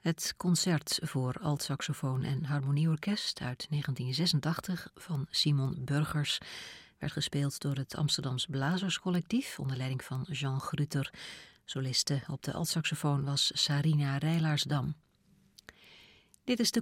Het concert voor altsaxofoon en harmonieorkest uit 1986 van Simon Burgers werd gespeeld door het Amsterdams Blazerscollectief onder leiding van Jean Gruter. Soliste op de altsaxofoon was Sarina Rijlaarsdam. Dit is de